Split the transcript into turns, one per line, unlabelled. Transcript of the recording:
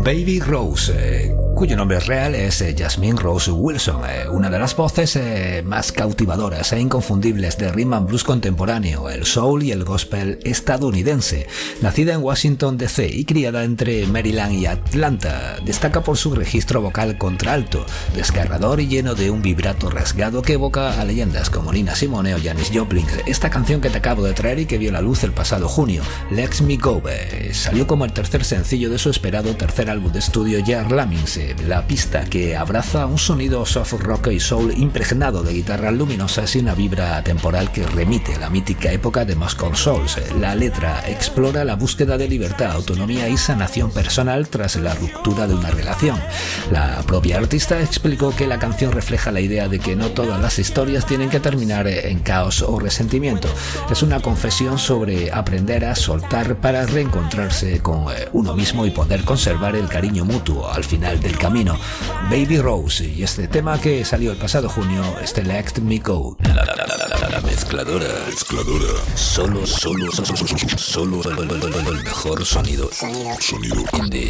Baby Rose, cuyo nombre real es Jasmine Rose Wilson, una de las voces más cautivadoras e inconfundibles de rhythm and blues contemporáneo, el soul y el gospel estadounidense. Nacida en Washington DC y criada entre Maryland y Atlanta, destaca por su registro vocal contralto, desgarrador y lleno de un vibrato rasgado que evoca a leyendas como Nina Simone o Janis Joplin. Esta canción que te acabo de traer y que vio la luz el pasado junio, Let Me Go, salió como el tercer sencillo de su esperado tercer álbum de estudio Jar Lamings, la pista que abraza un sonido soft rock y soul impregnado de guitarras luminosas y una vibra atemporal que remite a la mítica época de Moscow Souls. La letra explora la búsqueda de libertad, autonomía y sanación personal tras la ruptura de una relación. La propia artista explicó que la canción refleja la idea de que no todas las historias tienen que terminar en caos o resentimiento. Es una confesión sobre aprender a soltar para reencontrarse con uno mismo y poder conservar el cariño mutuo al final del camino. Baby Rose y este tema que salió el pasado junio, Let Me Go.
La mezcladora. Solo el mejor sonido indie.